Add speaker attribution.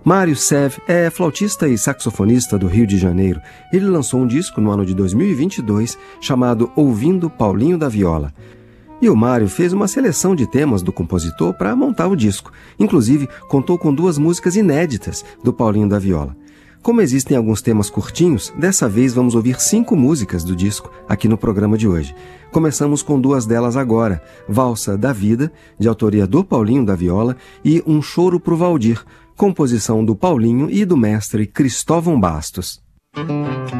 Speaker 1: Mário Sev é flautista e saxofonista do Rio de Janeiro. Ele lançou um disco no ano de 2022 chamado Ouvindo Paulinho da Viola. E o Mário fez uma seleção de temas do compositor para montar o disco. Inclusive, contou com 2 músicas inéditas do Paulinho da Viola. Como existem alguns temas curtinhos, dessa vez vamos ouvir 5 músicas do disco aqui no programa de hoje. Começamos com 2 delas agora, Valsa da Vida, de autoria do Paulinho da Viola, e Um Choro pro Valdir, composição do Paulinho e do mestre Cristóvão Bastos.